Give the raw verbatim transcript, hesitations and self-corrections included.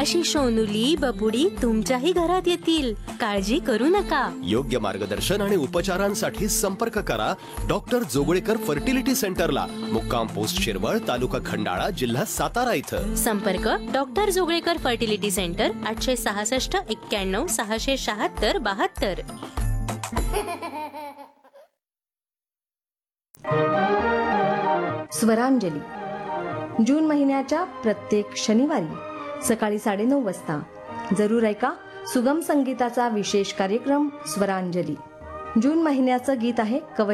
अशी सोनुली बबुडी तुमच्याही घरात येतील. काळजी करू नका. योग्य मार्गदर्शन आणि उपचारांसाठी संपर्क करा डॉक्टर जोगळेकर फर्टिलिटी सेंटरला, मुक्काम पोस्ट शिरवळ, तालुका खंडाळा, जिल्हा सातारा इथं. संपर्क डॉक्टर जोगळेकर फर्टिलिटी सेंटर, आठशे सहासष्ट एक्क्याण्णव सहाशे शहात्तर बहात्तर. स्वरांजली जून महिन्याच्या प्रत्येक शनिवारी सकाळी साडेनऊ वाजता जरूर ऐका सुगम संगीताचा विशेष कार्यक्रम स्वरांजली. जून महिन्याचं गीत आहे कवयित्री